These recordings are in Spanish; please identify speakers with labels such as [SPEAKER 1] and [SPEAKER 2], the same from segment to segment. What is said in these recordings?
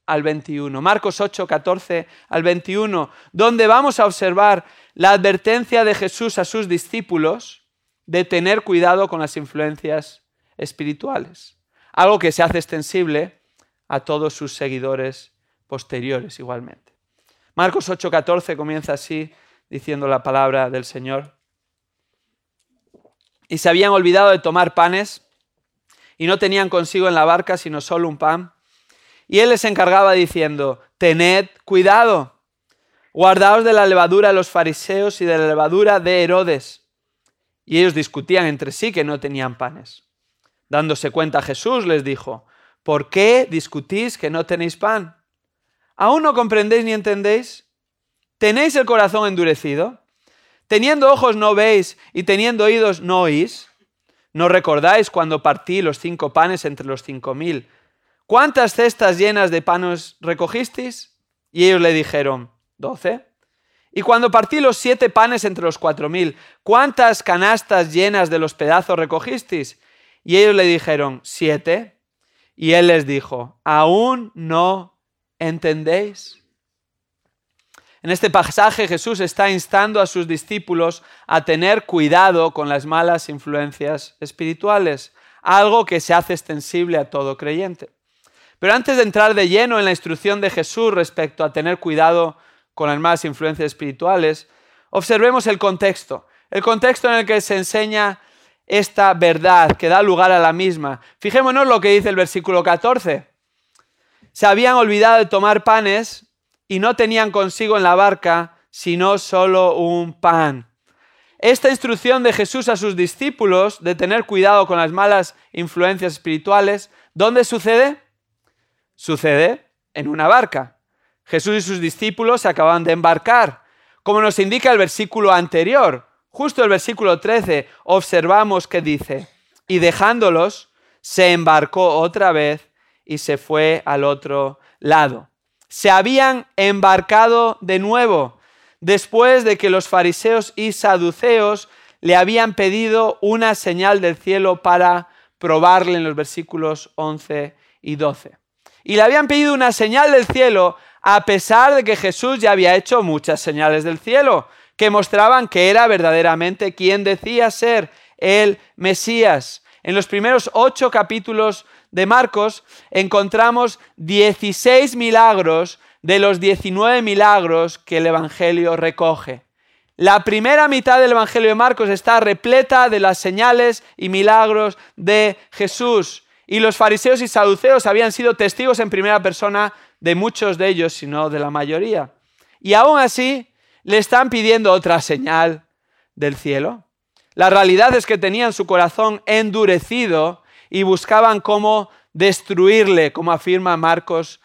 [SPEAKER 1] al 21. Marcos 8, 14 al 21, donde vamos a observar la advertencia de Jesús a sus discípulos de tener cuidado con las influencias espirituales. Algo que se hace extensible a todos sus seguidores posteriores igualmente. Marcos 8, 14 comienza así, diciendo la palabra del Señor. Y se habían olvidado de tomar panes, y no tenían consigo en la barca sino solo un pan. Y él les encargaba diciendo: tened cuidado, guardaos de la levadura de los fariseos y de la levadura de Herodes. Y ellos discutían entre sí que no tenían panes. Dándose cuenta Jesús les dijo: ¿por qué discutís que no tenéis pan? ¿Aún no comprendéis ni entendéis? ¿Tenéis el corazón endurecido? ¿Teniendo ojos no veis y teniendo oídos no oís? ¿No recordáis cuando partí los 5 panes entre los 5.000? ¿Cuántas cestas llenas de panes recogisteis? Y ellos le dijeron: 12. Y cuando partí los 7 panes entre los 4.000, ¿cuántas canastas llenas de los pedazos recogisteis? Y ellos le dijeron: 7. Y él les dijo: ¿aún no entendéis? En este pasaje Jesús está instando a sus discípulos a tener cuidado con las malas influencias espirituales, algo que se hace extensible a todo creyente. Pero antes de entrar de lleno en la instrucción de Jesús respecto a tener cuidado con las malas influencias espirituales, observemos el contexto en el que se enseña esta verdad que da lugar a la misma. Fijémonos lo que dice el versículo 14. Se habían olvidado de tomar panes y no tenían consigo en la barca sino solo un pan. Esta instrucción de Jesús a sus discípulos de tener cuidado con las malas influencias espirituales, ¿dónde sucede? Sucede en una barca. Jesús y sus discípulos se acaban de embarcar. Como nos indica el versículo anterior, justo el versículo 13, observamos que dice: y dejándolos, se embarcó otra vez y se fue al otro lado. Se habían embarcado de nuevo, después de que los fariseos y saduceos le habían pedido una señal del cielo para probarle en los versículos 11 y 12. Y le habían pedido una señal del cielo a pesar de que Jesús ya había hecho muchas señales del cielo que mostraban que era verdaderamente quien decía ser el Mesías. En los primeros 8 capítulos de Marcos encontramos 16 milagros de los 19 milagros que el Evangelio recoge. La primera mitad del Evangelio de Marcos está repleta de las señales y milagros de Jesús. Y los fariseos y saduceos habían sido testigos en primera persona de muchos de ellos, si no de la mayoría. Y aún así le están pidiendo otra señal del cielo. La realidad es que tenían su corazón endurecido y buscaban cómo destruirle, como afirma Marcos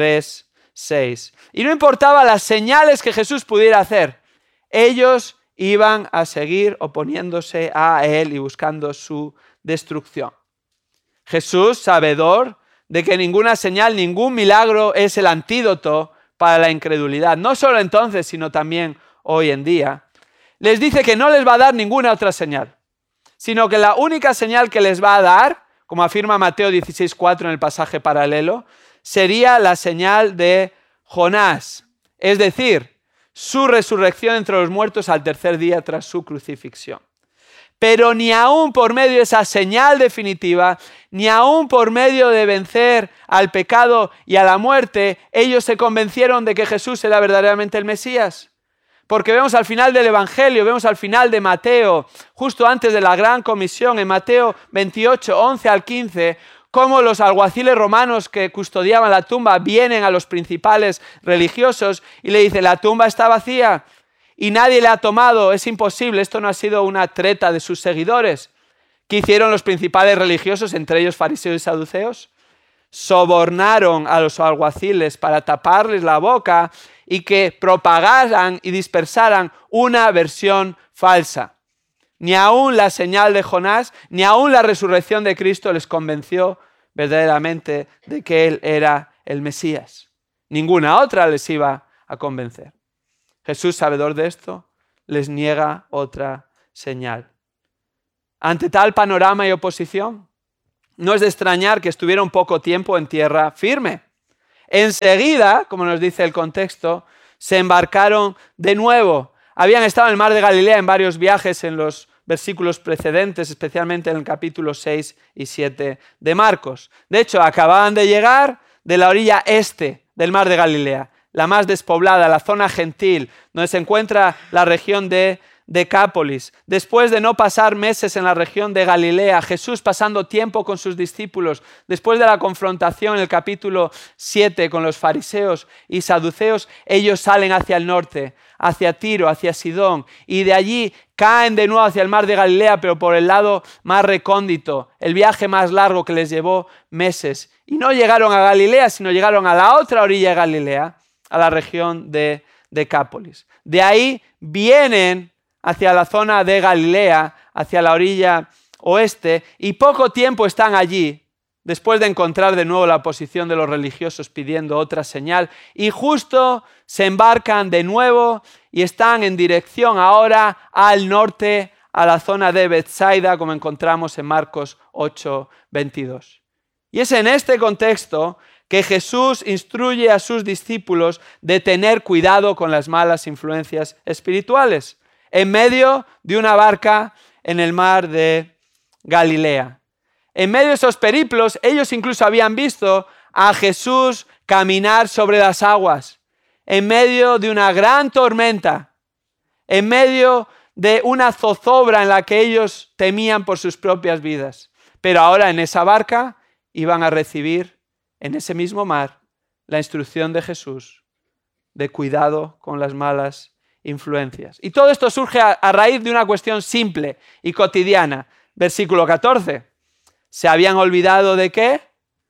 [SPEAKER 1] 3:6. Y no importaba las señales que Jesús pudiera hacer, ellos iban a seguir oponiéndose a él y buscando su destrucción. Jesús, sabedor de que ninguna señal, ningún milagro es el antídoto para la incredulidad, no solo entonces, sino también hoy en día, les dice que no les va a dar ninguna otra señal, sino que la única señal que les va a dar, como afirma Mateo 16:4 en el pasaje paralelo, sería la señal de Jonás, es decir, su resurrección entre los muertos al tercer día tras su crucifixión. Pero ni aún por medio de esa señal definitiva, ni aún por medio de vencer al pecado y a la muerte, ellos se convencieron de que Jesús era verdaderamente el Mesías. Porque vemos al final del Evangelio, vemos al final de Mateo, justo antes de la gran comisión, en Mateo 28, 11 al 15, cómo los alguaciles romanos que custodiaban la tumba vienen a los principales religiosos y le dicen: la tumba está vacía y nadie la ha tomado, es imposible, esto no ha sido una treta de sus seguidores. ¿Qué hicieron los principales religiosos, entre ellos fariseos y saduceos? Sobornaron a los alguaciles para taparles la boca y que propagaran y dispersaran una versión falsa. Ni aún la señal de Jonás, ni aún la resurrección de Cristo les convenció verdaderamente de que Él era el Mesías. Ninguna otra les iba a convencer. Jesús, sabedor de esto, les niega otra señal. Ante tal panorama y oposición, no es de extrañar que estuviera un poco tiempo en tierra firme. Enseguida, como nos dice el contexto, se embarcaron de nuevo. Habían estado en el mar de Galilea en varios viajes en los versículos precedentes, especialmente en el capítulo 6 y 7 de Marcos. De hecho, acababan de llegar de la orilla este del mar de Galilea, la más despoblada, la zona gentil, donde se encuentra la región de Decápolis. Después de no pasar meses en la región de Galilea, Jesús pasando tiempo con sus discípulos, después de la confrontación en el capítulo 7 con los fariseos y saduceos, ellos salen hacia el norte, hacia Tiro, hacia Sidón, y de allí caen de nuevo hacia el mar de Galilea, pero por el lado más recóndito, el viaje más largo que les llevó meses. Y no llegaron a Galilea, sino llegaron a la otra orilla de Galilea, a la región de Decápolis. De ahí vienen hacia la zona de Galilea, hacia la orilla oeste, y poco tiempo están allí, después de encontrar de nuevo la oposición de los religiosos pidiendo otra señal, y justo se embarcan de nuevo y están en dirección ahora al norte, a la zona de Betsaida, como encontramos en Marcos 8:22. Y es en este contexto que Jesús instruye a sus discípulos de tener cuidado con las malas influencias espirituales, en medio de una barca en el mar de Galilea. En medio de esos periplos, ellos incluso habían visto a Jesús caminar sobre las aguas, en medio de una gran tormenta, en medio de una zozobra en la que ellos temían por sus propias vidas. Pero ahora en esa barca iban a recibir, en ese mismo mar, la instrucción de Jesús de cuidado con las malas influencias. Y todo esto surge a raíz de una cuestión simple y cotidiana. Versículo 14. ¿Se habían olvidado de qué?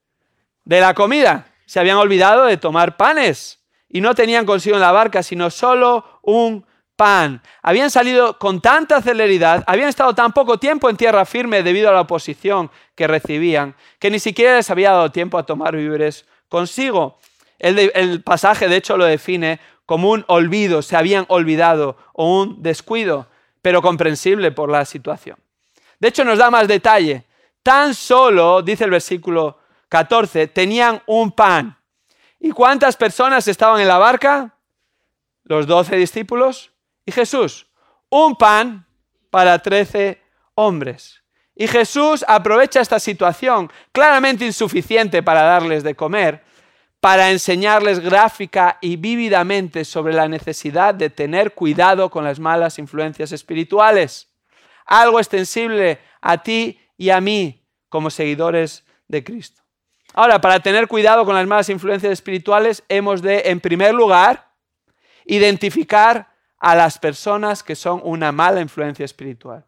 [SPEAKER 1] De la comida. Se habían olvidado de tomar panes. Y no tenían consigo en la barca sino solo un pan. Habían salido con tanta celeridad, habían estado tan poco tiempo en tierra firme debido a la oposición que recibían, que ni siquiera les había dado tiempo a tomar víveres consigo. El pasaje de hecho lo define como un olvido, se habían olvidado, o un descuido, pero comprensible por la situación. De hecho nos da más detalle. Tan solo, dice el versículo 14, tenían un pan. ¿Y cuántas personas estaban en la barca? Los 12 discípulos y Jesús. Un pan para 13 hombres. Y Jesús aprovecha esta situación, claramente insuficiente para darles de comer, para enseñarles gráfica y vívidamente sobre la necesidad de tener cuidado con las malas influencias espirituales. Algo extensible a ti y a mí como seguidores de Cristo. Ahora, para tener cuidado con las malas influencias espirituales, hemos de, en primer lugar, identificar a las personas que son una mala influencia espiritual.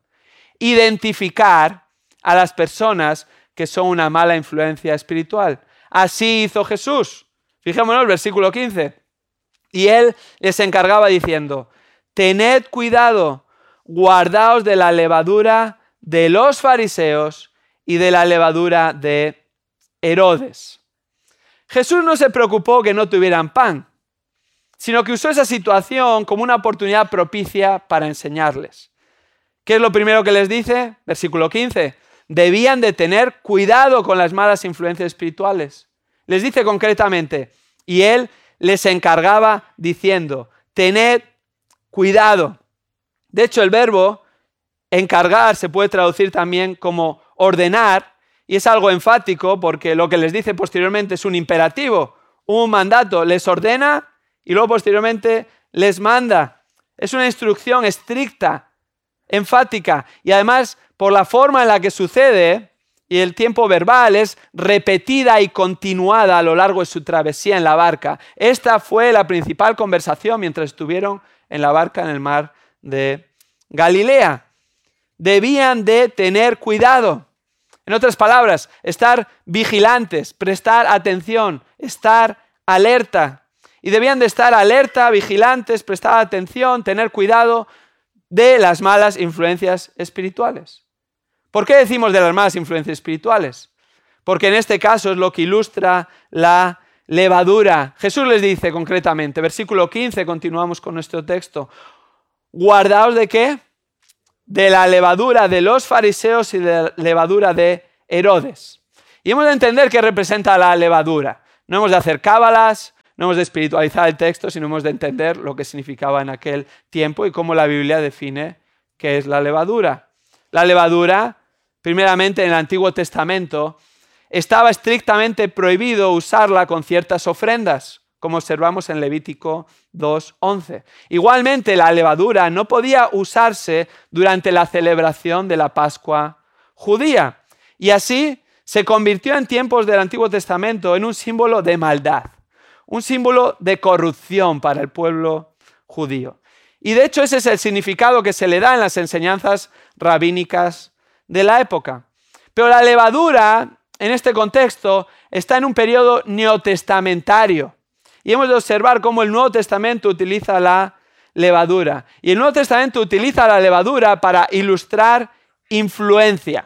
[SPEAKER 1] Identificar a las personas que son una mala influencia espiritual. Así hizo Jesús. Fijémonos el versículo 15. Y él les encargaba diciendo: tened cuidado, guardaos de la levadura de los fariseos y de la levadura de Herodes. Jesús no se preocupó que no tuvieran pan, sino que usó esa situación como una oportunidad propicia para enseñarles. ¿Qué es lo primero que les dice? Versículo 15. Debían de tener cuidado con las malas influencias espirituales. Les dice concretamente, y él les encargaba diciendo: tened cuidado. De hecho, el verbo encargar se puede traducir también como ordenar, y es algo enfático porque lo que les dice posteriormente es un imperativo, un mandato. Les ordena y luego posteriormente les manda. Es una instrucción estricta, enfática, y además por la forma en la que sucede y el tiempo verbal es repetida y continuada a lo largo de su travesía en la barca. Esta fue la principal conversación mientras estuvieron en la barca en el mar de Galilea. Debían de tener cuidado. En otras palabras, estar vigilantes, prestar atención, estar alerta. Y debían de estar alerta, vigilantes, prestar atención, tener cuidado de las malas influencias espirituales. ¿Por qué decimos de las malas influencias espirituales? Porque en este caso es lo que ilustra la levadura. Jesús les dice concretamente, versículo 15, continuamos con nuestro texto: guardaos ¿de qué? De la levadura de los fariseos y de la levadura de Herodes. Y hemos de entender qué representa la levadura. No hemos de hacer cábalas, no hemos de espiritualizar el texto, sino hemos de entender lo que significaba en aquel tiempo y cómo la Biblia define qué es la levadura. La levadura, primeramente en el Antiguo Testamento, estaba estrictamente prohibido usarla con ciertas ofrendas, como observamos en Levítico 2:11. Igualmente, la levadura no podía usarse durante la celebración de la Pascua judía. Y así se convirtió en tiempos del Antiguo Testamento en un símbolo de maldad, un símbolo de corrupción para el pueblo judío. Y de hecho ese es el significado que se le da en las enseñanzas rabínicas de la época. Pero la levadura, en este contexto, está en un periodo neotestamentario. Y hemos de observar cómo el Nuevo Testamento utiliza la levadura. Y el Nuevo Testamento utiliza la levadura para ilustrar influencia.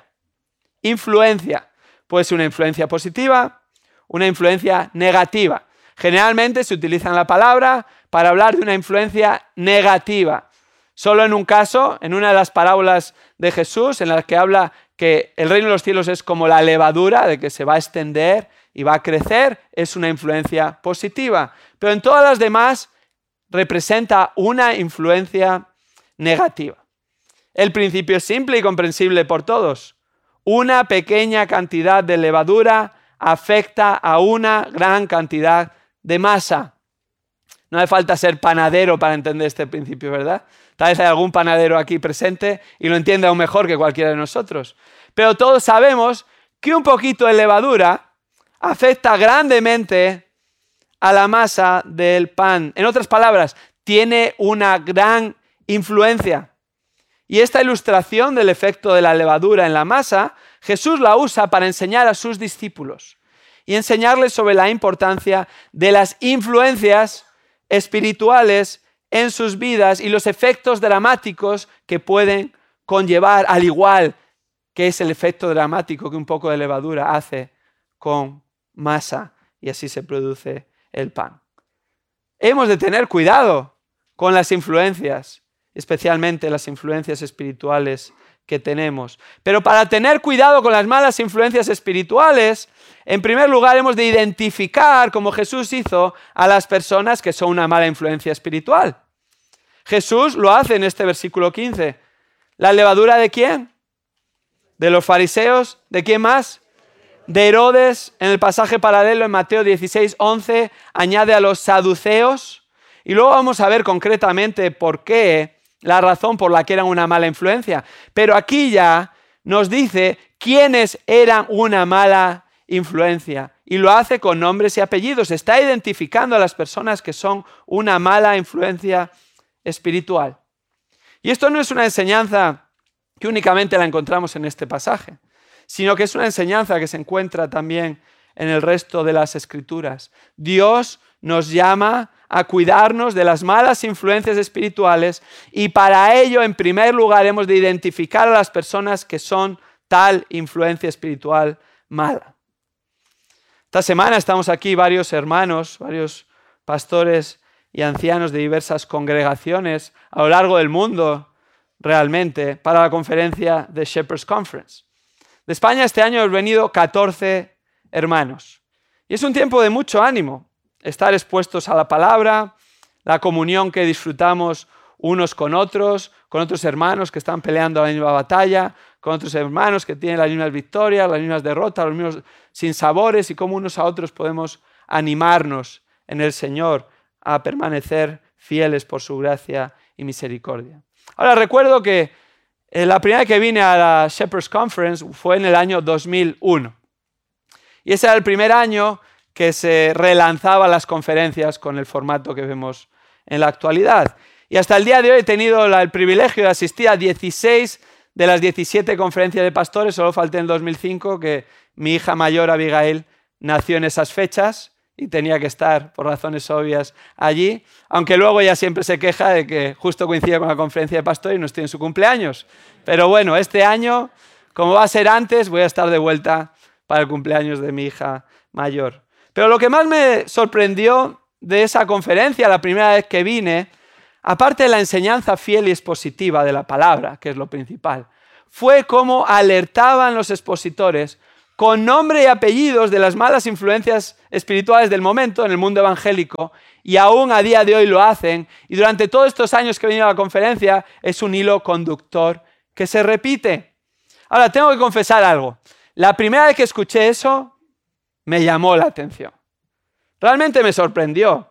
[SPEAKER 1] Influencia. Puede ser una influencia positiva, una influencia negativa. Generalmente se utiliza la palabra para hablar de una influencia negativa. Solo en un caso, en una de las parábolas de Jesús, en la que habla que el reino de los cielos es como la levadura, de que se va a extender y va a crecer, es una influencia positiva. Pero en todas las demás representa una influencia negativa. El principio es simple y comprensible por todos. Una pequeña cantidad de levadura afecta a una gran cantidad de masa. No hace falta ser panadero para entender este principio, ¿verdad? Tal vez hay algún panadero aquí presente y lo entiende aún mejor que cualquiera de nosotros. Pero todos sabemos que un poquito de levadura afecta grandemente a la masa del pan. En otras palabras, tiene una gran influencia. Y esta ilustración del efecto de la levadura en la masa, Jesús la usa para enseñar a sus discípulos y enseñarles sobre la importancia de las influencias espirituales en sus vidas y los efectos dramáticos que pueden conllevar, al igual que es el efecto dramático que un poco de levadura hace con masa, y así se produce el pan. Hemos de tener cuidado con las influencias, especialmente las influencias espirituales que tenemos. Pero para tener cuidado con las malas influencias espirituales, en primer lugar hemos de identificar, como Jesús hizo, a las personas que son una mala influencia espiritual. Jesús lo hace en este versículo 15. ¿La levadura de quién? ¿De los fariseos? ¿De quién más? De Herodes. En el pasaje paralelo en Mateo 16:11 añade a los saduceos. Y luego vamos a ver concretamente por qué, la razón por la que eran una mala influencia. Pero aquí ya nos dice quiénes eran una mala influencia. Y lo hace con nombres y apellidos. Está identificando a las personas que son una mala influencia espiritual. Y esto no es una enseñanza que únicamente la encontramos en este pasaje, sino que es una enseñanza que se encuentra también en el resto de las Escrituras. Dios nos llama a cuidarnos de las malas influencias espirituales y para ello, en primer lugar, hemos de identificar a las personas que son tal influencia espiritual mala. Esta semana estamos aquí varios hermanos, varios pastores y ancianos de diversas congregaciones a lo largo del mundo, realmente, para la conferencia de Shepherd's Conference. De España este año hemos venido 14 hermanos. Y es un tiempo de mucho ánimo, estar expuestos a la palabra, la comunión que disfrutamos unos con otros hermanos que están peleando la misma batalla, con otros hermanos que tienen las mismas victorias, las mismas derrotas, los mismos sinsabores, y cómo unos a otros podemos animarnos en el Señor a permanecer fieles por su gracia y misericordia. Ahora recuerdo que la primera vez que vine a la Shepherd's Conference fue en el año 2001. Y ese era el primer año que se relanzaban las conferencias con el formato que vemos en la actualidad. Y hasta el día de hoy he tenido el privilegio de asistir a 16 de las 17 conferencias de pastores. Solo falté en el 2005, que mi hija mayor, Abigail, nació en esas fechas y tenía que estar, por razones obvias, allí. Aunque luego ella siempre se queja de que justo coincide con la conferencia de pastores y no estoy en su cumpleaños. Pero bueno, este año, como va a ser antes, voy a estar de vuelta para el cumpleaños de mi hija mayor. Pero lo que más me sorprendió de esa conferencia, la primera vez que vine, aparte de la enseñanza fiel y expositiva de la palabra, que es lo principal, fue cómo alertaban los expositores con nombre y apellidos de las malas influencias espirituales del momento en el mundo evangélico, y aún a día de hoy lo hacen, y durante todos estos años que he venido a la conferencia es un hilo conductor que se repite. Ahora, tengo que confesar algo. La primera vez que escuché eso, me llamó la atención. Realmente me sorprendió.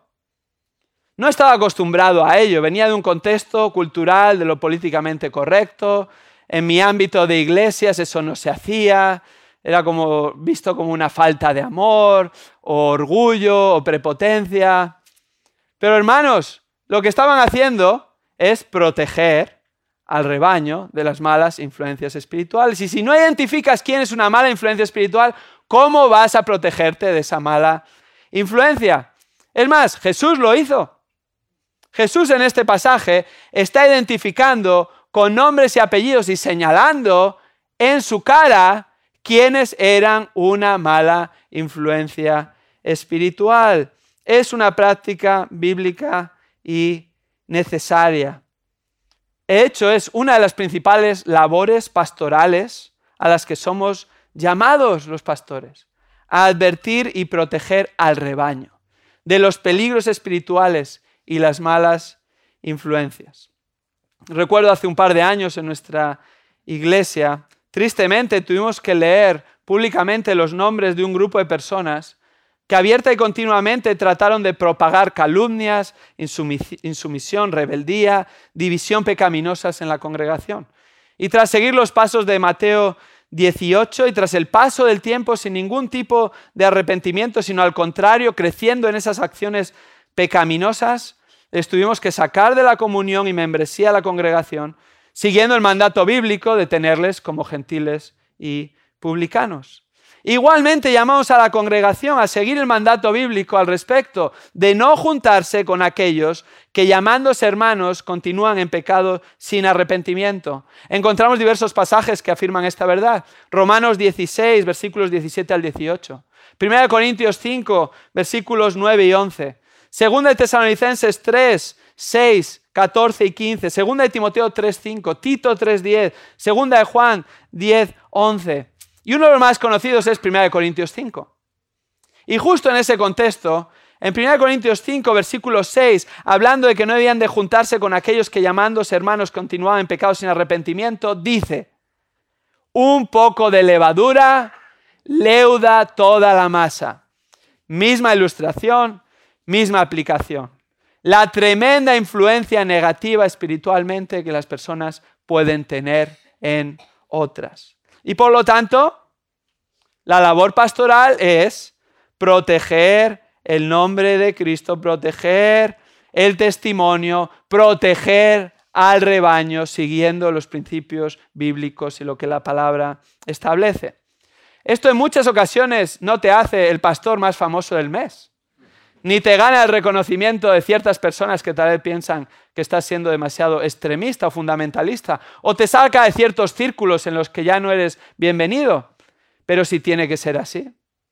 [SPEAKER 1] No estaba acostumbrado a ello, venía de un contexto cultural de lo políticamente correcto. En mi ámbito de iglesias eso no se hacía, era como visto como una falta de amor, o orgullo, o prepotencia. Pero hermanos, lo que estaban haciendo es proteger al rebaño de las malas influencias espirituales. Y si no identificas quién es una mala influencia espiritual, ¿cómo vas a protegerte de esa mala influencia? Es más, Jesús lo hizo. Jesús en este pasaje está identificando con nombres y apellidos y señalando en su cara quiénes eran una mala influencia espiritual. Es una práctica bíblica y necesaria. De hecho, es una de las principales labores pastorales a las que somos llamados los pastores, a advertir y proteger al rebaño de los peligros espirituales y las malas influencias. Recuerdo hace un par de años en nuestra iglesia, tristemente tuvimos que leer públicamente los nombres de un grupo de personas que abierta y continuamente trataron de propagar calumnias, insumisión, rebeldía, división pecaminosas en la congregación. Y tras seguir los pasos de Mateo 18 y tras el paso del tiempo sin ningún tipo de arrepentimiento, sino al contrario, creciendo en esas acciones pecaminosas, les tuvimos que sacar de la comunión y membresía a la congregación, siguiendo el mandato bíblico de tenerles como gentiles y publicanos. Igualmente llamamos a la congregación a seguir el mandato bíblico al respecto de no juntarse con aquellos que llamándose hermanos continúan en pecado sin arrepentimiento. Encontramos diversos pasajes que afirman esta verdad. Romanos 16, versículos 17 al 18. 1 Corintios 5, versículos 9 y 11. Segunda de Tesalonicenses 3, 6, 14 y 15. Segunda de Timoteo 3, 5. Tito 3, 10. Segunda de Juan 10, 11. Y uno de los más conocidos es 1 Corintios 5. Y justo en ese contexto, en 1 Corintios 5, versículo 6, hablando de que no debían de juntarse con aquellos que llamándose hermanos continuaban en pecado sin arrepentimiento, dice: un poco de levadura leuda toda la masa. Misma ilustración, misma aplicación. La tremenda influencia negativa espiritualmente que las personas pueden tener en otras. Y por lo tanto, la labor pastoral es proteger el nombre de Cristo, proteger el testimonio, proteger al rebaño, siguiendo los principios bíblicos y lo que la palabra establece. Esto en muchas ocasiones no te hace el pastor más famoso del mes, ni te gana el reconocimiento de ciertas personas que tal vez piensan que estás siendo demasiado extremista o fundamentalista, o te saca de ciertos círculos en los que ya no eres bienvenido. Pero si tiene que ser así,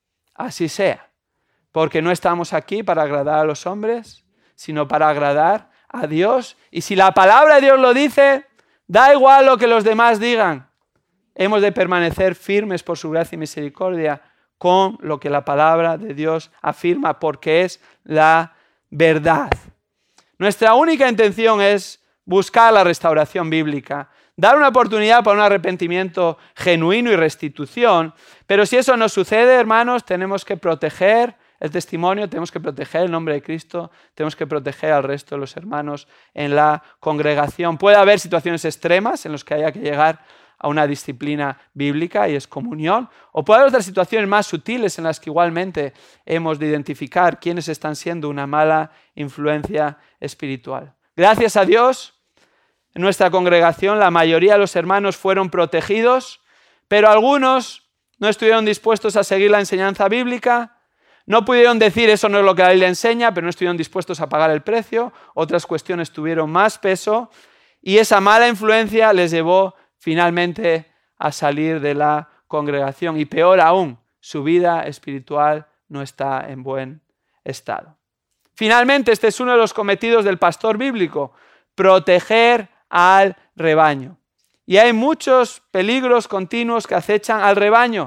[SPEAKER 1] así sea. Porque no estamos aquí para agradar a los hombres, sino para agradar a Dios. Y si la palabra de Dios lo dice, da igual lo que los demás digan. Hemos de permanecer firmes por su gracia y misericordia con lo que la palabra de Dios afirma, porque es la verdad. Nuestra única intención es buscar la restauración bíblica, dar una oportunidad para un arrepentimiento genuino y restitución, pero si eso no sucede, hermanos, tenemos que proteger el testimonio, tenemos que proteger el nombre de Cristo, tenemos que proteger al resto de los hermanos en la congregación. Puede haber situaciones extremas en las que haya que llegar a una disciplina bíblica y es comunión, o puede haber otras situaciones más sutiles en las que igualmente hemos de identificar quiénes están siendo una mala influencia espiritual. Gracias a Dios, en nuestra congregación la mayoría de los hermanos fueron protegidos, pero algunos no estuvieron dispuestos a seguir la enseñanza bíblica, no pudieron decir eso no es lo que la Biblia enseña, pero no estuvieron dispuestos a pagar el precio, otras cuestiones tuvieron más peso y esa mala influencia les llevó finalmente a salir de la congregación y peor aún, su vida espiritual no está en buen estado. Finalmente, este es uno de los cometidos del pastor bíblico, proteger al rebaño. Y hay muchos peligros continuos que acechan al rebaño.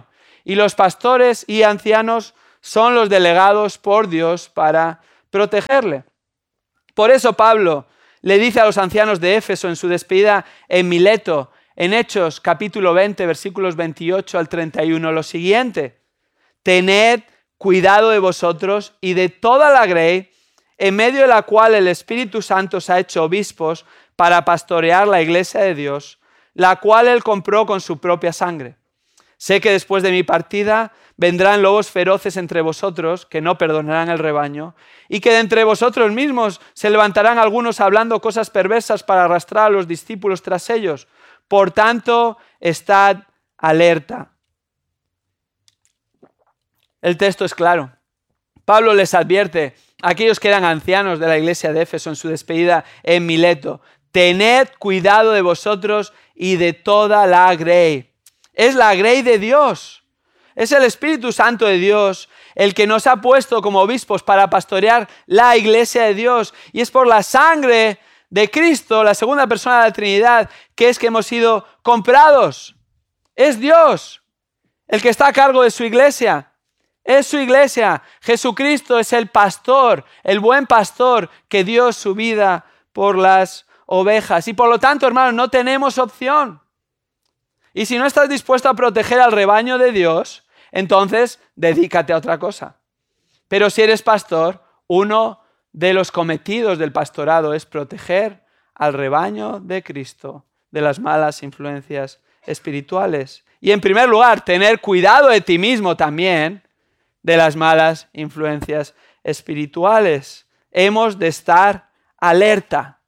[SPEAKER 1] y los pastores y ancianos son los delegados por Dios para protegerle. Por eso Pablo le dice a los ancianos de Éfeso en su despedida en Mileto, en Hechos capítulo 20, versículos 28 al 31, lo siguiente: tened cuidado de vosotros y de toda la grey, en medio de la cual el Espíritu Santo os ha hecho obispos para pastorear la iglesia de Dios, la cual él compró con su propia sangre. Sé que después de mi partida vendrán lobos feroces entre vosotros que no perdonarán el rebaño, y que de entre vosotros mismos se levantarán algunos hablando cosas perversas para arrastrar a los discípulos tras ellos. Por tanto, estad alerta. El texto es claro. Pablo les advierte a aquellos que eran ancianos de la iglesia de Éfeso en su despedida en Mileto: tened cuidado de vosotros y de toda la grey. Es la grey de Dios. Es el Espíritu Santo de Dios el que nos ha puesto como obispos para pastorear la iglesia de Dios. Y es por la sangre de Cristo, la segunda persona de la Trinidad, que es que hemos sido comprados. Es Dios el que está a cargo de su iglesia. Es su iglesia. Jesucristo es el pastor, el buen pastor que dio su vida por las ovejas. Y por lo tanto, hermanos, no tenemos opción. Y si no estás dispuesto a proteger al rebaño de Dios, entonces dedícate a otra cosa. Pero si eres pastor, uno de los cometidos del pastorado es proteger al rebaño de Cristo de las malas influencias espirituales. Y en primer lugar, tener cuidado de ti mismo también de las malas influencias espirituales. Hemos de estar alerta,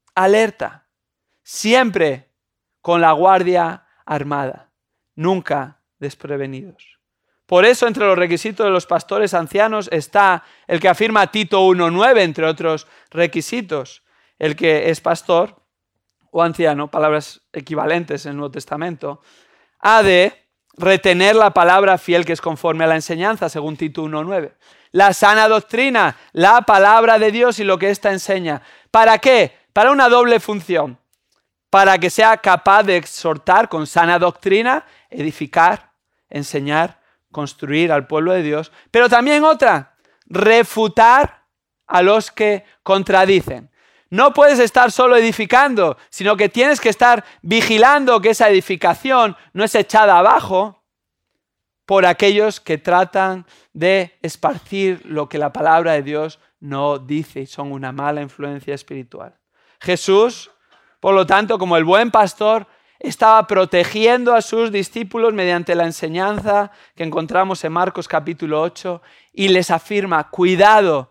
[SPEAKER 1] siempre con la guardia armada, nunca desprevenidos. Por eso entre los requisitos de los pastores ancianos está el que afirma Tito 1:9, entre otros requisitos. El que es pastor o anciano, palabras equivalentes en el Nuevo Testamento, ha de retener la palabra fiel que es conforme a la enseñanza, según Tito 1:9. La sana doctrina, la palabra de Dios y lo que ésta enseña. ¿Para qué? Para una doble función. Para que sea capaz de exhortar con sana doctrina, edificar, enseñar, construir al pueblo de Dios. Pero también otra, refutar a los que contradicen. No puedes estar solo edificando, sino que tienes que estar vigilando que esa edificación no es echada abajo por aquellos que tratan de esparcir lo que la palabra de Dios no dice y son una mala influencia espiritual. Jesús, por lo tanto, como el buen pastor, estaba protegiendo a sus discípulos mediante la enseñanza que encontramos en Marcos capítulo 8 y les afirma: cuidado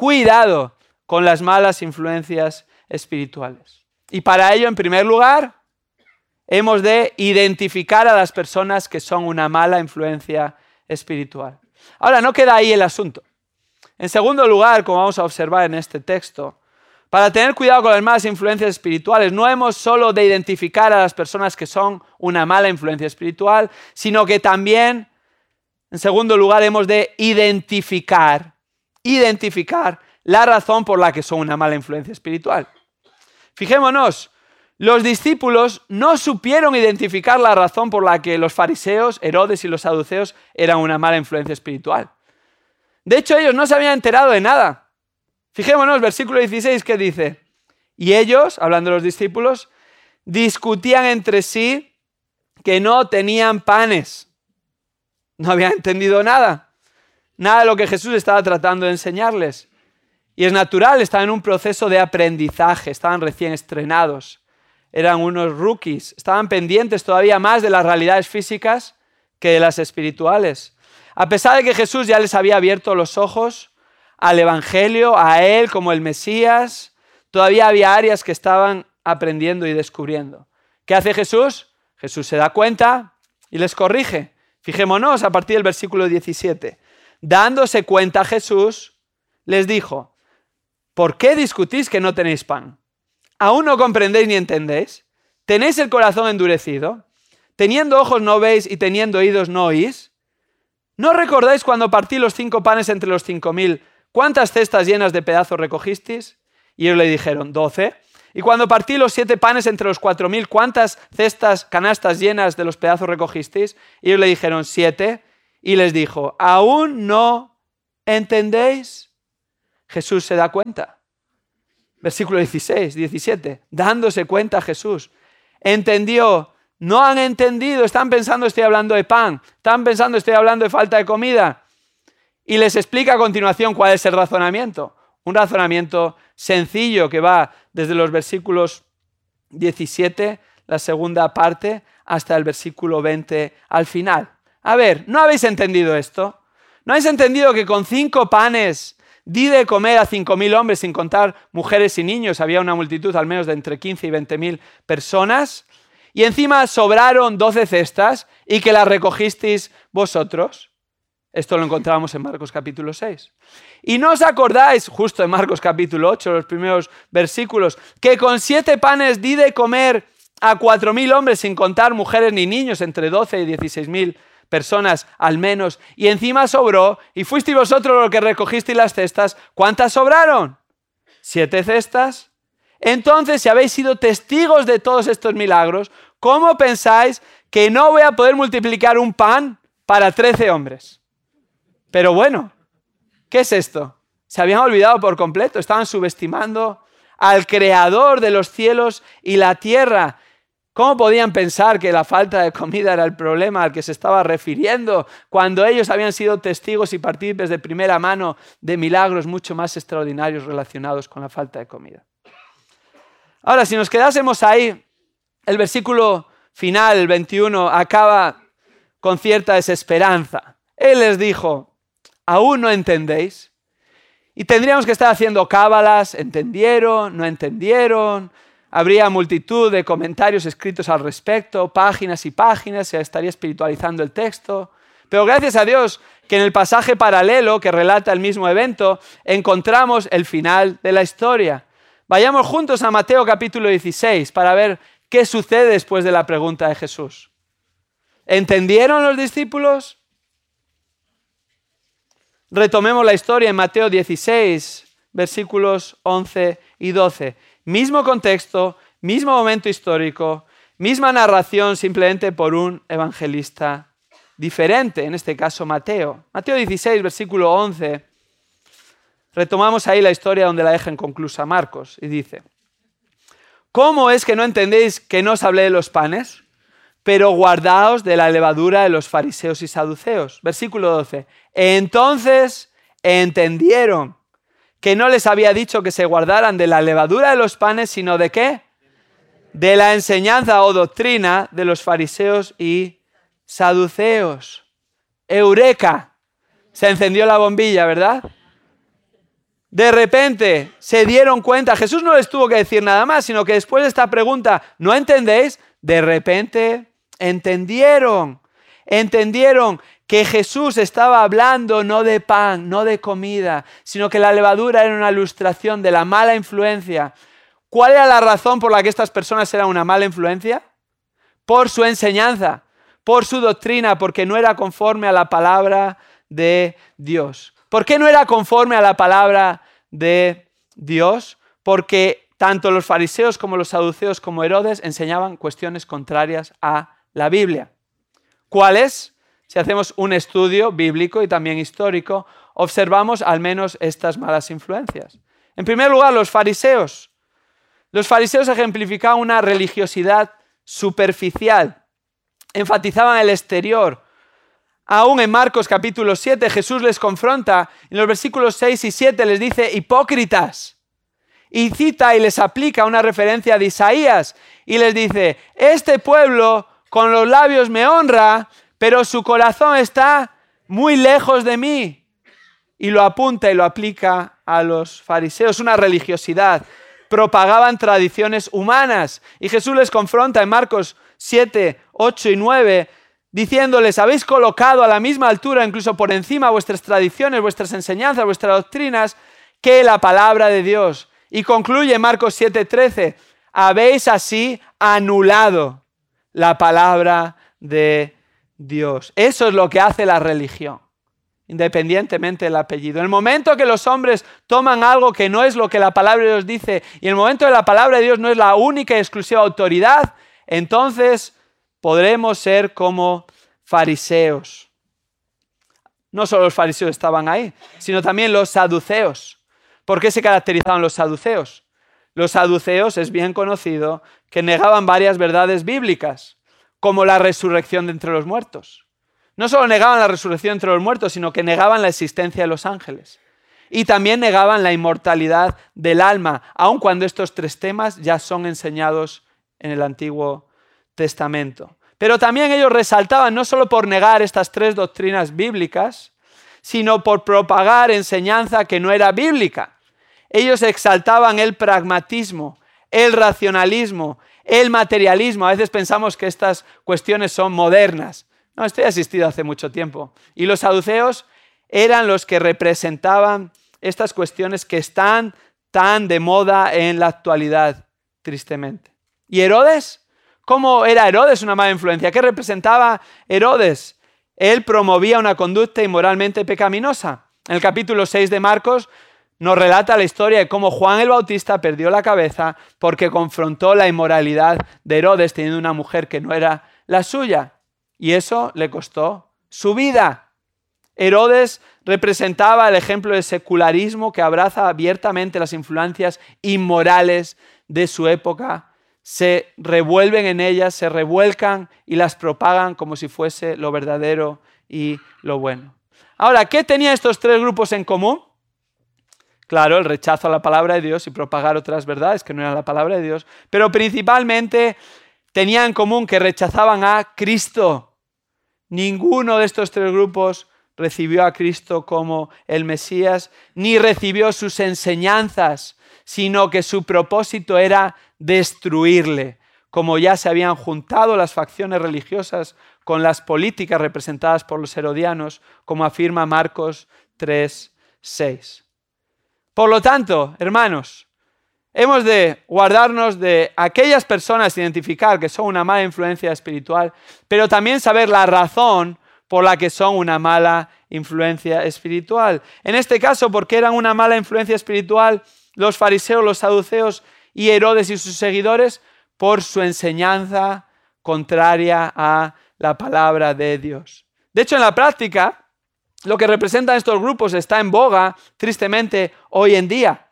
[SPEAKER 1] con las malas influencias espirituales. Y para ello, en primer lugar, hemos de identificar a las personas que son una mala influencia espiritual. Ahora, no queda ahí el asunto. En segundo lugar, como vamos a observar en este texto, para tener cuidado con las malas influencias espirituales, no hemos solo de identificar a las personas que son una mala influencia espiritual, sino que también, en segundo lugar, hemos de identificar la razón por la que son una mala influencia espiritual. Fijémonos, los discípulos no supieron identificar la razón por la que los fariseos, Herodes y los saduceos eran una mala influencia espiritual. De hecho, ellos no se habían enterado de nada. Fijémonos, versículo 16, que dice: y ellos, hablando de los discípulos, discutían entre sí que no tenían panes. No habían entendido nada de lo que Jesús estaba tratando de enseñarles. Y es natural, estaban en un proceso de aprendizaje, estaban recién estrenados, eran unos rookies, estaban pendientes todavía más de las realidades físicas que de las espirituales. A pesar de que Jesús ya les había abierto los ojos al Evangelio, a Él como el Mesías, todavía había áreas que estaban aprendiendo y descubriendo. ¿Qué hace Jesús? Jesús se da cuenta y les corrige. Fijémonos a partir del versículo 17. Dándose cuenta Jesús, les dijo: ¿por qué discutís que no tenéis pan? ¿Aún no comprendéis ni entendéis? ¿Tenéis el corazón endurecido? ¿Teniendo ojos no veis y teniendo oídos no oís? ¿No recordáis cuando partí los 5 panes entre los 5.000? ¿Cuántas cestas llenas de pedazos recogisteis? Y ellos le dijeron: 12. Y cuando partí los 7 panes entre los 4.000, ¿cuántas canastas llenas de los pedazos recogisteis? Y ellos le dijeron: 7. y les dijo, ¿aún no entendéis? Jesús se da cuenta. Versículo 16, 17. Dándose cuenta Jesús. Entendió. No han entendido. Están pensando estoy hablando de pan. Están pensando estoy hablando de falta de comida. Y les explica a continuación cuál es el razonamiento. Un razonamiento sencillo que va desde los versículos 17, la segunda parte, hasta el versículo 20 al final. A ver, ¿no habéis entendido esto? ¿No habéis entendido que con 5 panes di de comer a 5.000 hombres, sin contar mujeres y niños? Había una multitud al menos de entre 15 y 20.000 personas. Y encima sobraron 12 cestas y que las recogisteis vosotros. Esto lo encontramos en Marcos capítulo 6. Y no os acordáis, justo en Marcos capítulo 8, los primeros versículos, que con 7 panes di de comer a 4.000 hombres, sin contar mujeres ni niños, entre 12 y 16.000 personas al menos, y encima sobró, y fuisteis vosotros los que recogisteis las cestas. ¿Cuántas sobraron? 7 cestas. Entonces, si habéis sido testigos de todos estos milagros, ¿cómo pensáis que no voy a poder multiplicar un pan para 13 hombres? Pero bueno, ¿qué es esto? Se habían olvidado por completo, estaban subestimando al Creador de los cielos y la tierra. ¿Cómo podían pensar que la falta de comida era el problema al que se estaba refiriendo cuando ellos habían sido testigos y partícipes de primera mano de milagros mucho más extraordinarios relacionados con la falta de comida? Ahora, si nos quedásemos ahí, el versículo final, el 21, acaba con cierta desesperanza. Él les dijo, ¿aún no entendéis? Y tendríamos que estar haciendo cábalas, ¿entendieron? ¿No entendieron? Habría multitud de comentarios escritos al respecto, páginas y páginas, se estaría espiritualizando el texto. Pero gracias a Dios que en el pasaje paralelo que relata el mismo evento, encontramos el final de la historia. Vayamos juntos a Mateo capítulo 16 para ver qué sucede después de la pregunta de Jesús. ¿Entendieron los discípulos? Retomemos la historia en Mateo 16, versículos 11 y 12. Mismo contexto, mismo momento histórico, misma narración simplemente por un evangelista diferente, en este caso Mateo. Mateo 16, versículo 11. Retomamos ahí la historia donde la deja inconclusa Marcos y dice: ¿Cómo es que no entendéis que no os hablé de los panes? Pero guardaos de la levadura de los fariseos y saduceos. Versículo 12. Entonces entendieron que no les había dicho que se guardaran de la levadura de los panes, sino ¿de qué? De la enseñanza o doctrina de los fariseos y saduceos. ¡Eureka! Se encendió la bombilla, ¿verdad? De repente se dieron cuenta, Jesús no les tuvo que decir nada más, sino que después de esta pregunta, ¿no entendéis? De repente entendieron que Jesús estaba hablando no de pan, no de comida, sino que la levadura era una ilustración de la mala influencia. ¿Cuál era la razón por la que estas personas eran una mala influencia? Por su enseñanza, por su doctrina, porque no era conforme a la palabra de Dios. ¿Por qué no era conforme a la palabra de Dios? Porque tanto los fariseos como los saduceos como Herodes enseñaban cuestiones contrarias a la Biblia. ¿Cuáles? Si hacemos un estudio bíblico y también histórico, observamos al menos estas malas influencias. En primer lugar, los fariseos. Los fariseos ejemplificaban una religiosidad superficial. Enfatizaban el exterior. Aún en Marcos capítulo 7 Jesús les confronta, en los versículos 6 y 7 les dice hipócritas. Y cita y les aplica una referencia de Isaías y les dice, este pueblo con los labios me honra, pero su corazón está muy lejos de mí. Y lo apunta y lo aplica a los fariseos, una religiosidad. Propagaban tradiciones humanas. Y Jesús les confronta en Marcos 7, 8 y 9, diciéndoles, habéis colocado a la misma altura, incluso por encima, vuestras tradiciones, vuestras enseñanzas, vuestras doctrinas, que la palabra de Dios. Y concluye Marcos 7:13, habéis así anulado la palabra de Dios. Eso es lo que hace la religión, independientemente del apellido. En el momento que los hombres toman algo que no es lo que la palabra de Dios dice, y en el momento que la palabra de Dios no es la única y exclusiva autoridad, entonces podremos ser como fariseos. No solo los fariseos estaban ahí, sino también los saduceos. ¿Por qué se caracterizaban los saduceos? Los saduceos es bien conocido que negaban varias verdades bíblicas, como la resurrección de entre los muertos. No solo negaban la resurrección entre los muertos, sino que negaban la existencia de los ángeles. Y también negaban la inmortalidad del alma, aun cuando estos tres temas ya son enseñados en el Antiguo Testamento. Pero también ellos resaltaban no solo por negar estas tres doctrinas bíblicas, sino por propagar enseñanza que no era bíblica. Ellos exaltaban el pragmatismo, el racionalismo, el materialismo. A veces pensamos que estas cuestiones son modernas. No, esto ya ha existido hace mucho tiempo. Y los saduceos eran los que representaban estas cuestiones que están tan de moda en la actualidad, tristemente. ¿Y Herodes? ¿Cómo era Herodes una mala influencia? ¿Qué representaba Herodes? Él promovía una conducta inmoralmente pecaminosa. En el capítulo 6 de Marcos nos relata la historia de cómo Juan el Bautista perdió la cabeza porque confrontó la inmoralidad de Herodes teniendo una mujer que no era la suya. Y eso le costó su vida. Herodes representaba el ejemplo de secularismo que abraza abiertamente las influencias inmorales de su época. Se revuelven en ellas, se revuelcan y las propagan como si fuese lo verdadero y lo bueno. Ahora, ¿qué tenían estos tres grupos en común? Claro, el rechazo a la palabra de Dios y propagar otras verdades que no eran la palabra de Dios, pero principalmente tenían en común que rechazaban a Cristo. Ninguno de estos tres grupos recibió a Cristo como el Mesías, ni recibió sus enseñanzas, sino que su propósito era destruirle, como ya se habían juntado las facciones religiosas con las políticas representadas por los herodianos, como afirma Marcos 3:6. Por lo tanto, hermanos, hemos de guardarnos de aquellas personas, identificar que son una mala influencia espiritual, pero también saber la razón por la que son una mala influencia espiritual. En este caso, porque eran una mala influencia espiritual los fariseos, los saduceos y Herodes y sus seguidores, por su enseñanza contraria a la palabra de Dios. De hecho, en la práctica, lo que representan estos grupos está en boga, tristemente, hoy en día.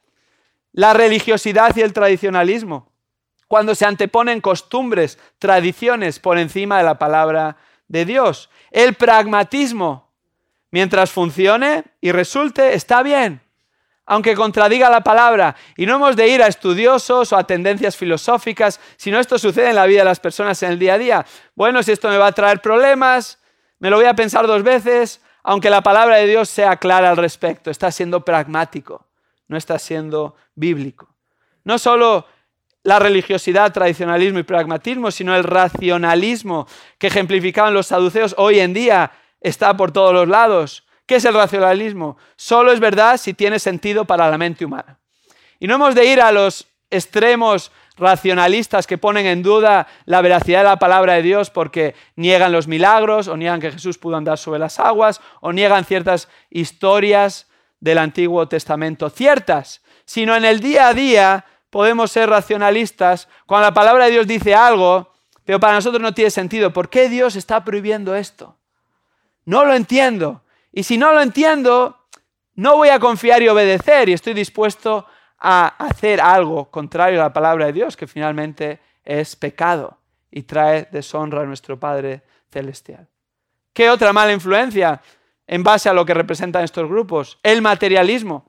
[SPEAKER 1] La religiosidad y el tradicionalismo, cuando se anteponen costumbres, tradiciones por encima de la palabra de Dios. El pragmatismo, mientras funcione y resulte, está bien, aunque contradiga la palabra. Y no hemos de ir a estudiosos o a tendencias filosóficas, sino esto sucede en la vida de las personas en el día a día. Bueno, si esto me va a traer problemas, me lo voy a pensar dos veces, aunque la palabra de Dios sea clara al respecto. Está siendo pragmático, no está siendo bíblico. No solo la religiosidad, tradicionalismo y pragmatismo, sino el racionalismo que ejemplificaban los saduceos hoy en día está por todos los lados. ¿Qué es el racionalismo? Solo es verdad si tiene sentido para la mente humana. Y no hemos de ir a los extremos racionalistas que ponen en duda la veracidad de la palabra de Dios porque niegan los milagros o niegan que Jesús pudo andar sobre las aguas o niegan ciertas historias del Antiguo Testamento ciertas, sino en el día a día podemos ser racionalistas cuando la palabra de Dios dice algo, pero para nosotros no tiene sentido. ¿Por qué Dios está prohibiendo esto? No lo entiendo. Y si no lo entiendo, no voy a confiar y obedecer y estoy dispuesto a hacer algo contrario a la palabra de Dios, que finalmente es pecado y trae deshonra a nuestro Padre Celestial. ¿Qué otra mala influencia en base a lo que representan estos grupos? El materialismo.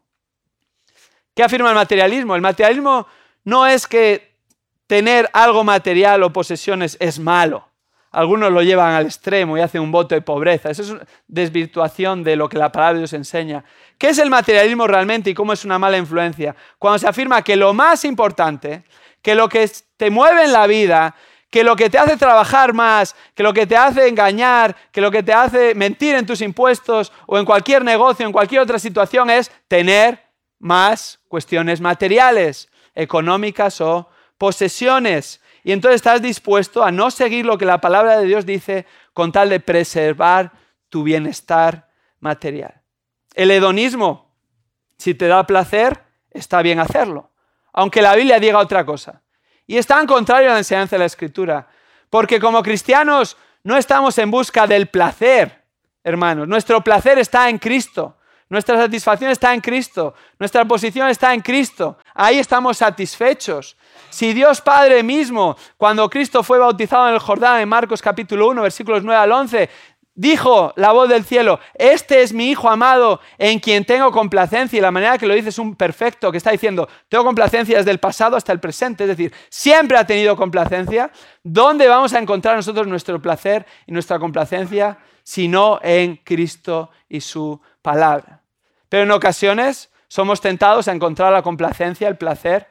[SPEAKER 1] ¿Qué afirma el materialismo? El materialismo no es que tener algo material o posesiones es malo. Algunos lo llevan al extremo y hacen un voto de pobreza. Eso es una desvirtuación de lo que la palabra de Dios enseña. ¿Qué es el materialismo realmente y cómo es una mala influencia? Cuando se afirma que lo más importante, que lo que te mueve en la vida, que lo que te hace trabajar más, que lo que te hace engañar, que lo que te hace mentir en tus impuestos o en cualquier negocio, en cualquier otra situación es tener más cuestiones materiales, económicas o posesiones. Y entonces estás dispuesto a no seguir lo que la palabra de Dios dice con tal de preservar tu bienestar material. El hedonismo, si te da placer, está bien hacerlo, aunque la Biblia diga otra cosa. Y está en contrario a la enseñanza de la Escritura, porque como cristianos no estamos en busca del placer, hermanos. Nuestro placer está en Cristo. Nuestra satisfacción está en Cristo. Nuestra posición está en Cristo. Ahí estamos satisfechos. Si Dios Padre mismo, cuando Cristo fue bautizado en el Jordán, en Marcos capítulo 1, versículos 9 al 11, dijo la voz del cielo, este es mi Hijo amado en quien tengo complacencia. Y la manera que lo dice es un perfecto, que está diciendo, tengo complacencia desde el pasado hasta el presente. Es decir, siempre ha tenido complacencia. ¿Dónde vamos a encontrar nosotros nuestro placer y nuestra complacencia? Sino en Cristo y su palabra. Pero en ocasiones somos tentados a encontrar la complacencia, el placer,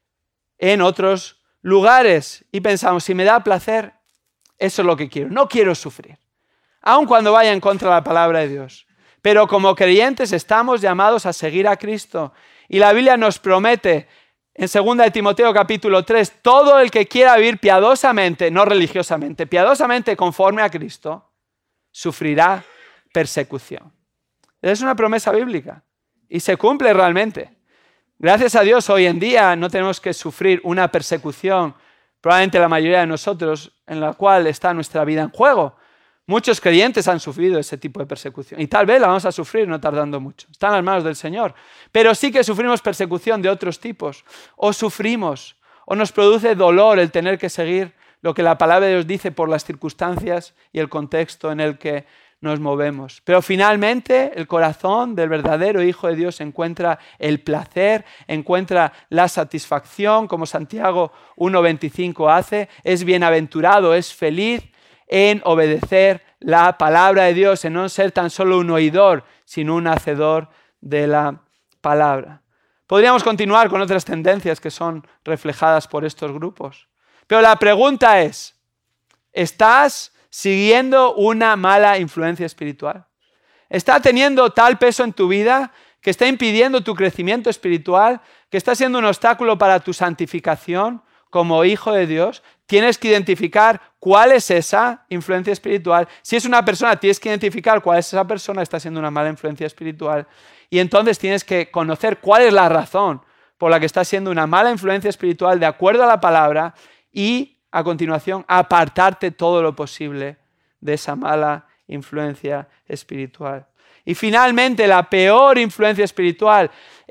[SPEAKER 1] en otros lugares. Y pensamos, si me da placer, eso es lo que quiero. No quiero sufrir. Aun cuando vaya en contra de la palabra de Dios. Pero como creyentes estamos llamados a seguir a Cristo. Y la Biblia nos promete, en 2 de Timoteo capítulo 3, todo el que quiera vivir piadosamente, no religiosamente, piadosamente conforme a Cristo, sufrirá persecución. Es una promesa bíblica y se cumple realmente. Gracias a Dios hoy en día no tenemos que sufrir una persecución, probablemente la mayoría de nosotros, en la cual está nuestra vida en juego. Muchos creyentes han sufrido ese tipo de persecución y tal vez la vamos a sufrir no tardando mucho. Está en las manos del Señor. Pero sí que sufrimos persecución de otros tipos. O sufrimos, o nos produce dolor el tener que seguir lo que la palabra de Dios dice por las circunstancias y el contexto en el que nos movemos. Pero finalmente el corazón del verdadero Hijo de Dios encuentra el placer, encuentra la satisfacción, como Santiago 1:25 hace, es bienaventurado, es feliz en obedecer la palabra de Dios, en no ser tan solo un oidor, sino un hacedor de la palabra. Podríamos continuar con otras tendencias que son reflejadas por estos grupos. Pero la pregunta es, ¿estás siguiendo una mala influencia espiritual? ¿Está teniendo tal peso en tu vida que está impidiendo tu crecimiento espiritual, que está siendo un obstáculo para tu santificación como hijo de Dios? Tienes que identificar cuál es esa influencia espiritual. Si es una persona, tienes que identificar cuál es esa persona que está siendo una mala influencia espiritual. Y entonces tienes que conocer cuál es la razón por la que está siendo una mala influencia espiritual de acuerdo a la palabra y, a continuación, apartarte todo lo posible de esa mala influencia espiritual. Y finalmente, la peor influencia espiritual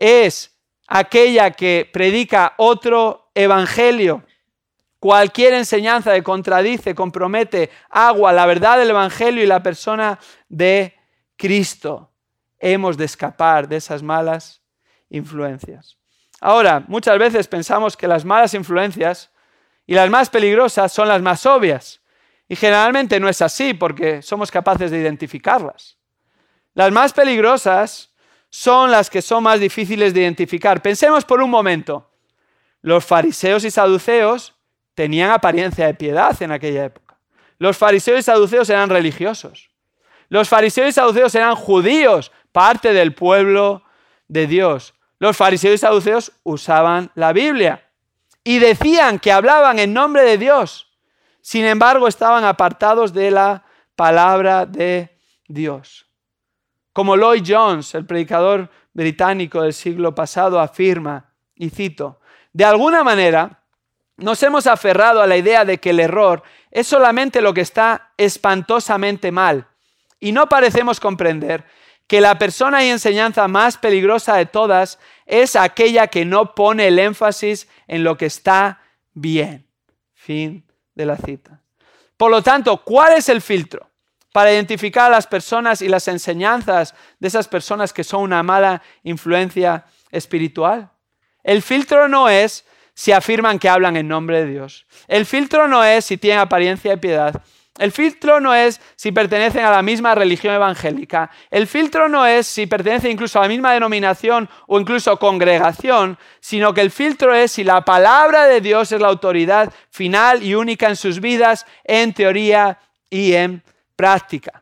[SPEAKER 1] es aquella que predica otro evangelio. Cualquier enseñanza que contradice, compromete, agua la verdad del evangelio y la persona de Cristo. Hemos de escapar de esas malas influencias. Ahora, muchas veces pensamos que las malas influencias y las más peligrosas son las más obvias. Y generalmente no es así porque somos capaces de identificarlas. Las más peligrosas son las que son más difíciles de identificar. Pensemos por un momento. Los fariseos y saduceos tenían apariencia de piedad en aquella época. Los fariseos y saduceos eran religiosos. Los fariseos y saduceos eran judíos, parte del pueblo de Dios. Los fariseos y saduceos usaban la Biblia y decían que hablaban en nombre de Dios. Sin embargo, estaban apartados de la palabra de Dios. Como Lloyd Jones, el predicador británico del siglo pasado, afirma, y cito, de alguna manera nos hemos aferrado a la idea de que el error es solamente lo que está espantosamente mal y no parecemos comprender que la persona y enseñanza más peligrosa de todas es aquella que no pone el énfasis en lo que está bien. Fin de la cita. Por lo tanto, ¿cuál es el filtro para identificar a las personas y las enseñanzas de esas personas que son una mala influencia espiritual? El filtro no es si afirman que hablan en nombre de Dios. El filtro no es si tienen apariencia de piedad. El filtro no es si pertenecen a la misma religión evangélica. El filtro no es si pertenecen incluso a la misma denominación o incluso congregación, sino que el filtro es si la palabra de Dios es la autoridad final y única en sus vidas, en teoría y en práctica.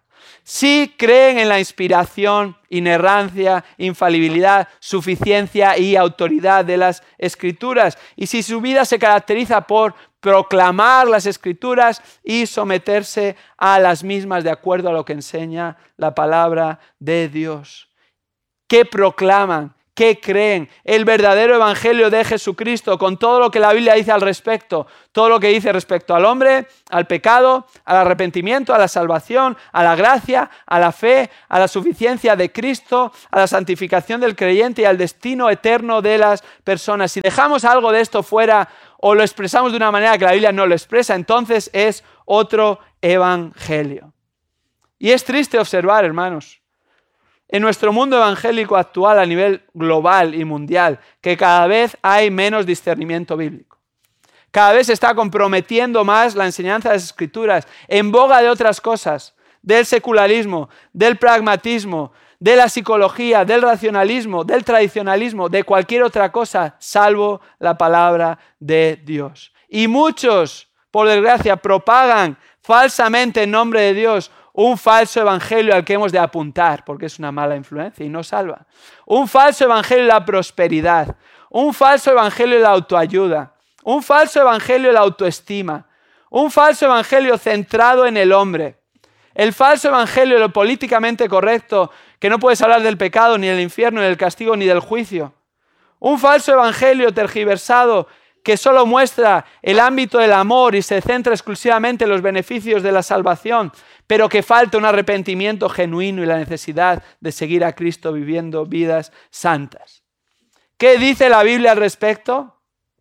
[SPEAKER 1] Si creen en la inspiración, inerrancia, infalibilidad, suficiencia y autoridad de las Escrituras. Y si su vida se caracteriza por proclamar las Escrituras y someterse a las mismas de acuerdo a lo que enseña la palabra de Dios. ¿Qué proclaman? ¿Qué que creen el verdadero evangelio de Jesucristo, con todo lo que la Biblia dice al respecto, todo lo que dice respecto al hombre, al pecado, al arrepentimiento, a la salvación, a la gracia, a la fe, a la suficiencia de Cristo, a la santificación del creyente y al destino eterno de las personas. Si dejamos algo de esto fuera o lo expresamos de una manera que la Biblia no lo expresa, entonces es otro evangelio. Y es triste observar, hermanos, en nuestro mundo evangélico actual a nivel global y mundial, que cada vez hay menos discernimiento bíblico. Cada vez se está comprometiendo más la enseñanza de las Escrituras en boga de otras cosas, del secularismo, del pragmatismo, de la psicología, del racionalismo, del tradicionalismo, de cualquier otra cosa, salvo la palabra de Dios. Y muchos, por desgracia, propagan falsamente en nombre de Dios un falso evangelio al que hemos de apuntar, porque es una mala influencia y no salva. Un falso evangelio de la prosperidad, un falso evangelio de la autoayuda, un falso evangelio de la autoestima, un falso evangelio centrado en el hombre. El falso evangelio de lo políticamente correcto, que no puedes hablar del pecado, ni del infierno, ni del castigo, ni del juicio. Un falso evangelio tergiversado que solo muestra el ámbito del amor y se centra exclusivamente en los beneficios de la salvación, pero que falta un arrepentimiento genuino y la necesidad de seguir a Cristo viviendo vidas santas. ¿Qué dice la Biblia al respecto?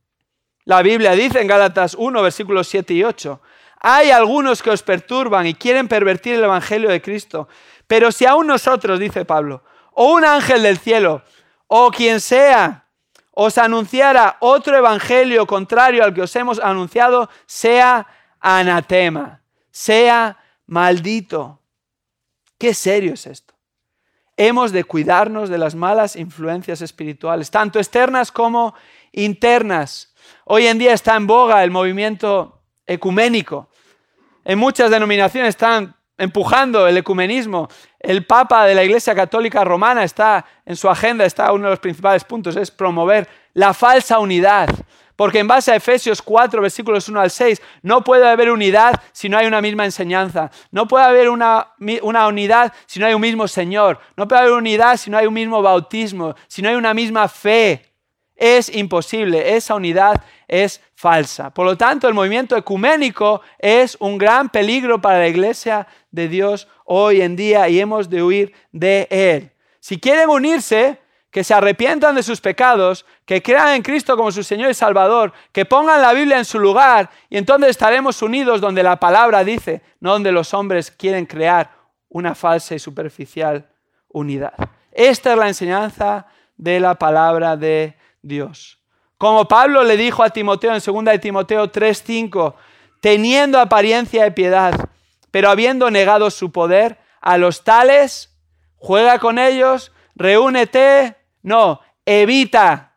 [SPEAKER 1] La Biblia dice en Gálatas 1, versículos 7 y 8, hay algunos que os perturban y quieren pervertir el evangelio de Cristo, pero si aún nosotros, dice Pablo, o un ángel del cielo, o quien sea, os anunciara otro evangelio contrario al que os hemos anunciado, sea anatema, sea maldito. Qué serio es esto. Hemos de cuidarnos de las malas influencias espirituales, tanto externas como internas. Hoy en día está en boga el movimiento ecuménico. En muchas denominaciones están empujando el ecumenismo. El Papa de la Iglesia Católica Romana está en su agenda, está uno de los principales puntos, es promover la falsa unidad. Porque en base a Efesios 4, versículos 1 al 6, no puede haber unidad si no hay una misma enseñanza. No puede haber una unidad si no hay un mismo Señor. No puede haber unidad si no hay un mismo bautismo, si no hay una misma fe. Es imposible, esa unidad es falsa. Por lo tanto, el movimiento ecuménico es un gran peligro para la Iglesia de Dios hoy en día y hemos de huir de él. Si quieren unirse, que se arrepientan de sus pecados, que crean en Cristo como su Señor y Salvador, que pongan la Biblia en su lugar y entonces estaremos unidos donde la palabra dice, no donde los hombres quieren crear una falsa y superficial unidad. Esta es la enseñanza de la palabra de Dios. Como Pablo le dijo a Timoteo en 2 de Timoteo 3:5, teniendo apariencia de piedad, pero habiendo negado su poder, a los tales, juega con ellos, reúnete, no, evita.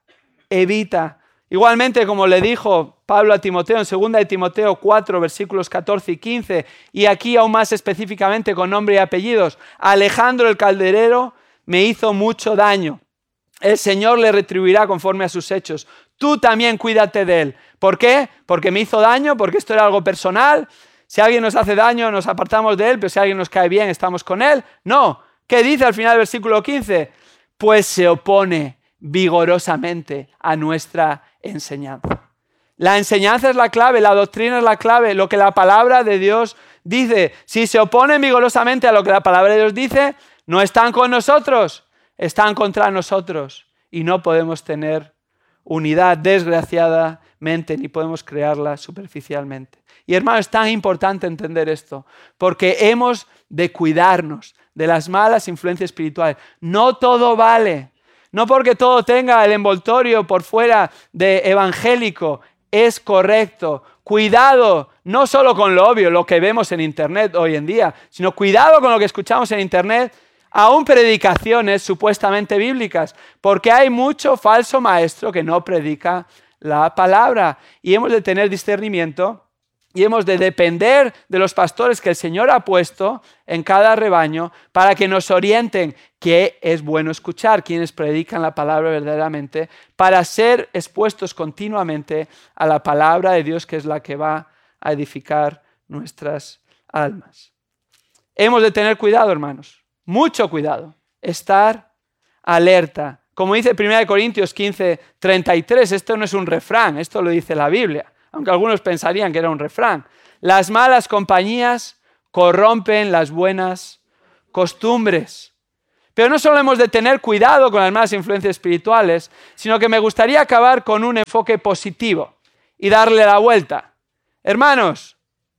[SPEAKER 1] Igualmente, como le dijo Pablo a Timoteo en 2 de Timoteo 4, versículos 14 y 15, y aquí aún más específicamente con nombre y apellidos, Alejandro el calderero me hizo mucho daño. El Señor le retribuirá conforme a sus hechos. Tú también cuídate de él. ¿Por qué? Porque me hizo daño, porque esto era algo personal. Si alguien nos hace daño, nos apartamos de él, pero si alguien nos cae bien, estamos con él. No. ¿Qué dice al final del versículo 15? Pues se opone vigorosamente a nuestra enseñanza. La enseñanza es la clave, la doctrina es la clave, lo que la palabra de Dios dice. Si se oponen vigorosamente a lo que la palabra de Dios dice, no están con nosotros, están contra nosotros y no podemos tener unidad, desgraciadamente, ni podemos crearla superficialmente. Y hermanos, es tan importante entender esto, porque hemos de cuidarnos de las malas influencias espirituales. No todo vale, no porque todo tenga el envoltorio por fuera de evangélico, es correcto. Cuidado, no solo con lo obvio, lo que vemos en internet hoy en día, sino cuidado con lo que escuchamos en internet, aún predicaciones supuestamente bíblicas, porque hay mucho falso maestro que no predica la palabra. Y hemos de tener discernimiento y hemos de depender de los pastores que el Señor ha puesto en cada rebaño para que nos orienten qué es bueno escuchar, quienes predican la palabra verdaderamente, para ser expuestos continuamente a la palabra de Dios, que es la que va a edificar nuestras almas. Hemos de tener cuidado, hermanos. Mucho cuidado, estar alerta Como dice 1 Corintios 15:33, esto no es un refrán, esto lo dice la Biblia, aunque algunos pensarían que era un refrán. Las malas compañías corrompen las buenas costumbres. Pero no solo hemos de tener cuidado con las malas influencias espirituales, sino que me gustaría acabar con un enfoque positivo y darle la vuelta. Hermanos,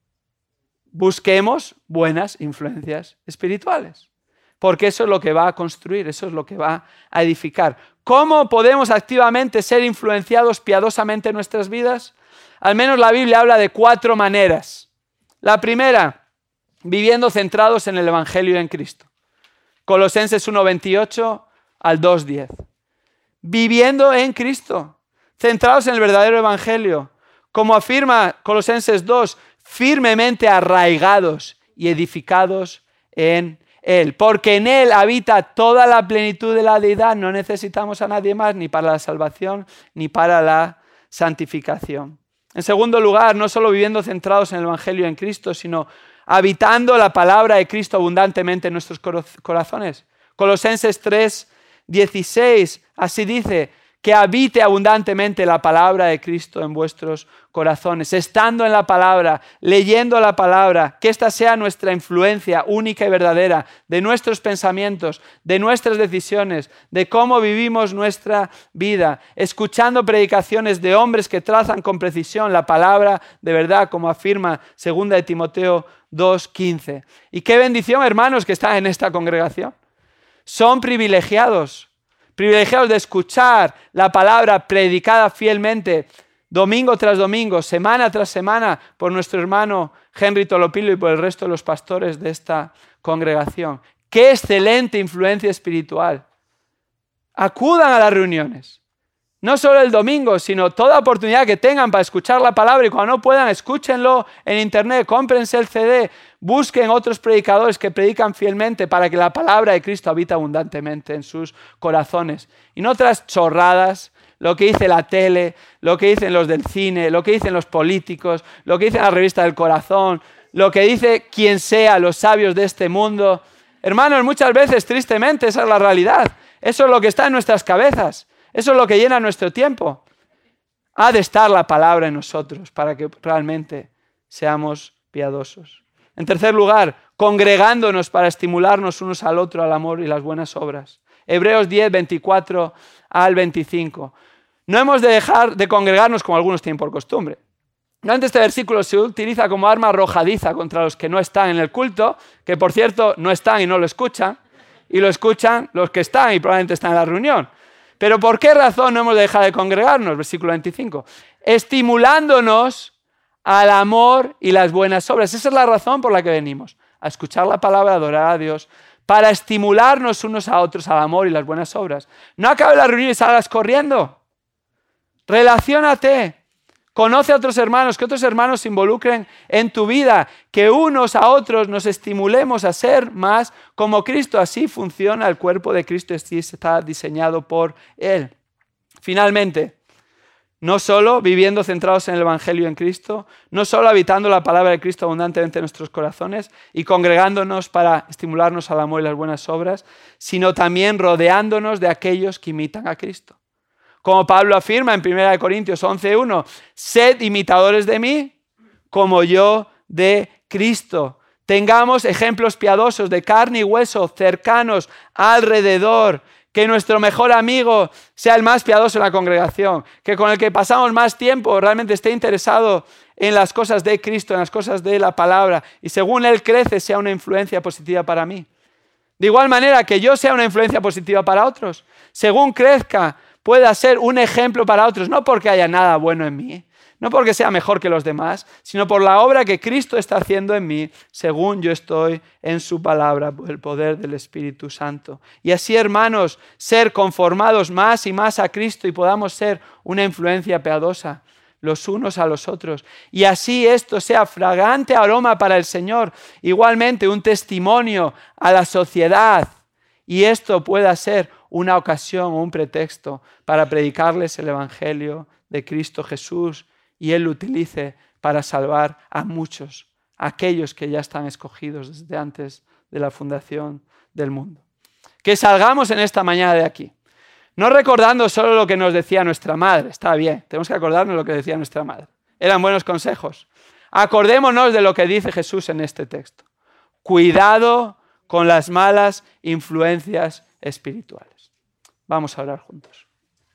[SPEAKER 1] busquemos buenas influencias espirituales, porque eso es lo que va a construir, eso es lo que va a edificar. ¿Cómo podemos activamente ser influenciados piadosamente en nuestras vidas? Al menos la Biblia habla de 4 maneras. La primera, viviendo centrados en el Evangelio en Cristo. Colosenses 1:28 al 2:10. Viviendo en Cristo, centrados en el verdadero Evangelio. Como afirma Colosenses 2, firmemente arraigados y edificados en Él. Porque en Él habita toda la plenitud de la deidad. No necesitamos a nadie más, ni para la salvación, ni para la santificación. En segundo lugar, no solo viviendo centrados en el Evangelio en Cristo, sino habitando la palabra de Cristo abundantemente en nuestros corazones. Colosenses 3:16, así dice, que habite abundantemente la palabra de Cristo en vuestros corazones, estando en la palabra, leyendo la palabra, que esta sea nuestra influencia única y verdadera de nuestros pensamientos, de nuestras decisiones, de cómo vivimos nuestra vida, escuchando predicaciones de hombres que trazan con precisión la palabra de verdad, como afirma 2 de Timoteo 2:15. Y qué bendición, hermanos, que están en esta congregación. Son privilegiados de escuchar la palabra predicada fielmente, domingo tras domingo, semana tras semana, por nuestro hermano Henry Tolopilo y por el resto de los pastores de esta congregación. ¡Qué excelente influencia espiritual! Acudan a las reuniones. No solo el domingo, sino toda oportunidad que tengan para escuchar la palabra, y cuando no puedan, escúchenlo en internet, cómprense el CD, busquen otros predicadores que predican fielmente para que la palabra de Cristo habite abundantemente en sus corazones. Y no otras chorradas, lo que dice la tele, lo que dicen los del cine, lo que dicen los políticos, lo que dice la revista del corazón, lo que dice quien sea, los sabios de este mundo. Hermanos, muchas veces, tristemente, esa es la realidad. Eso es lo que está en nuestras cabezas. Eso es lo que llena nuestro tiempo. Ha de estar la palabra en nosotros para que realmente seamos piadosos. En tercer lugar, congregándonos para estimularnos unos al otro al amor y las buenas obras. Hebreos 10:24 al 25. No hemos de dejar de congregarnos como algunos tienen por costumbre. Durante este versículo se utiliza como arma arrojadiza contra los que no están en el culto, que por cierto no están y no lo escuchan, y lo escuchan los que están y probablemente están en la reunión. Pero ¿por qué razón no hemos de dejar de congregarnos? Versículo 25. Estimulándonos al amor y las buenas obras. Esa es la razón por la que venimos. A escuchar la palabra, a adorar a Dios, para estimularnos unos a otros al amor y las buenas obras. No acabe la reunión y salgas corriendo. Relaciónate. Conoce a otros hermanos, que otros hermanos se involucren en tu vida, que unos a otros nos estimulemos a ser más como Cristo. Así funciona el cuerpo de Cristo, así está diseñado por Él. Finalmente, no solo viviendo centrados en el Evangelio en Cristo, no solo habitando la palabra de Cristo abundantemente en nuestros corazones y congregándonos para estimularnos al amor y las buenas obras, sino también rodeándonos de aquellos que imitan a Cristo. Como Pablo afirma en 1 Corintios 11:1, sed imitadores de mí como yo de Cristo. Tengamos ejemplos piadosos de carne y hueso cercanos alrededor. Que nuestro mejor amigo sea el más piadoso en la congregación. Que con el que pasamos más tiempo realmente esté interesado en las cosas de Cristo, en las cosas de la palabra. Y según él crece, sea una influencia positiva para mí. De igual manera que yo sea una influencia positiva para otros. Según crezca, pueda ser un ejemplo para otros, no porque haya nada bueno en mí, no porque sea mejor que los demás, sino por la obra que Cristo está haciendo en mí, según yo estoy en su palabra, por el poder del Espíritu Santo. Y así, hermanos, ser conformados más y más a Cristo y podamos ser una influencia piadosa los unos a los otros. Y así esto sea fragante aroma para el Señor, igualmente un testimonio a la sociedad. Y esto pueda ser una ocasión o un pretexto para predicarles el Evangelio de Cristo Jesús y Él lo utilice para salvar a muchos, a aquellos que ya están escogidos desde antes de la fundación del mundo. Que salgamos en esta mañana de aquí No recordando solo lo que nos decía nuestra madre. Está bien, tenemos que acordarnos de lo que decía nuestra madre. Eran buenos consejos. Acordémonos de lo que dice Jesús en este texto. Cuidado con las malas influencias espirituales. Vamos a orar juntos.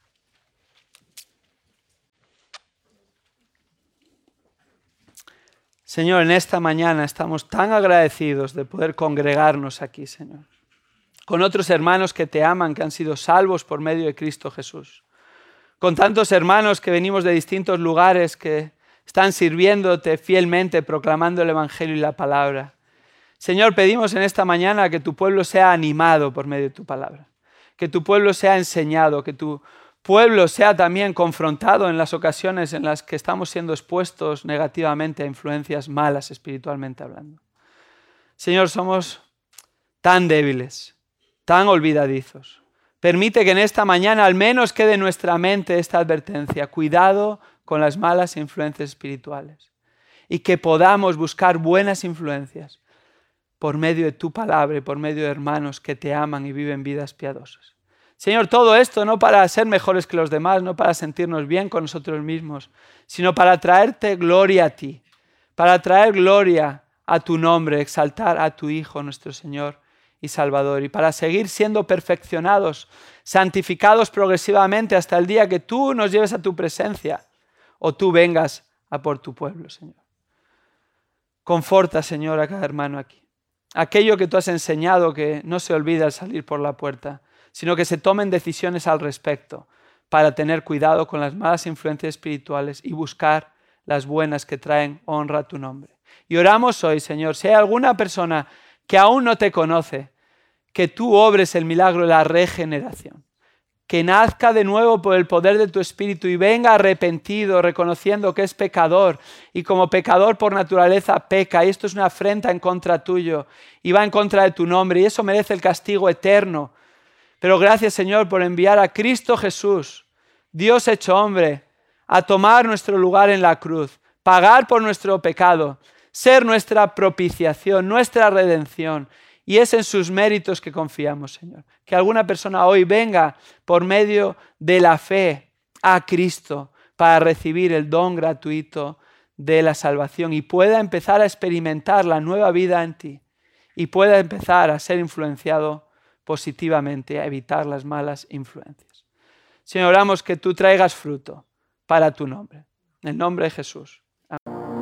[SPEAKER 1] Señor, en esta mañana estamos tan agradecidos de poder congregarnos aquí, Señor, con otros hermanos que te aman, que han sido salvos por medio de Cristo Jesús, con tantos hermanos que venimos de distintos lugares que están sirviéndote fielmente, proclamando el Evangelio y la palabra. Señor, pedimos en esta mañana que tu pueblo sea animado por medio de tu palabra, que tu pueblo sea enseñado, que tu pueblo sea también confrontado en las ocasiones en las que estamos siendo expuestos negativamente a influencias malas espiritualmente hablando. Señor, somos tan débiles, tan olvidadizos. Permite que en esta mañana al menos quede en nuestra mente esta advertencia. Cuidado con las malas influencias espirituales. Y que podamos buscar buenas influencias por medio de tu palabra y por medio de hermanos que te aman y viven vidas piadosas. Señor, todo esto no para ser mejores que los demás, no para sentirnos bien con nosotros mismos, sino para traerte gloria a ti, para traer gloria a tu nombre, exaltar a tu Hijo, nuestro Señor y Salvador, y para seguir siendo perfeccionados, santificados progresivamente hasta el día que tú nos lleves a tu presencia o tú vengas a por tu pueblo, Señor. Conforta, Señor, a cada hermano aquí. Aquello que tú has enseñado que no se olvide al salir por la puerta, sino que se tomen decisiones al respecto para tener cuidado con las malas influencias espirituales y buscar las buenas que traen honra a tu nombre. Y oramos hoy, Señor, si hay alguna persona que aún no te conoce, que tú obres el milagro de la regeneración, que nazca de nuevo por el poder de tu Espíritu y venga arrepentido, reconociendo que es pecador y como pecador por naturaleza peca, y esto es una afrenta en contra tuyo y va en contra de tu nombre, y eso merece el castigo eterno. Pero gracias, Señor, por enviar a Cristo Jesús, Dios hecho hombre, a tomar nuestro lugar en la cruz, pagar por nuestro pecado, ser nuestra propiciación, nuestra redención. Y es en sus méritos que confiamos, Señor. Que alguna persona hoy venga por medio de la fe a Cristo para recibir el don gratuito de la salvación y pueda empezar a experimentar la nueva vida en ti y pueda empezar a ser influenciado positivamente, a evitar las malas influencias. Señor, oramos que tú traigas fruto para tu nombre. En el nombre de Jesús.